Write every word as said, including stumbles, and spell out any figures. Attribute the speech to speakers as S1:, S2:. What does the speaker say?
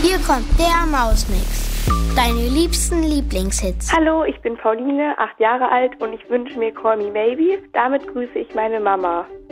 S1: Hier kommt der Mausmix. Deine liebsten Lieblingshits.
S2: Hallo, ich bin Pauline, acht Jahre alt und ich wünsche mir Call Me Maybe. Damit grüße ich meine Mama.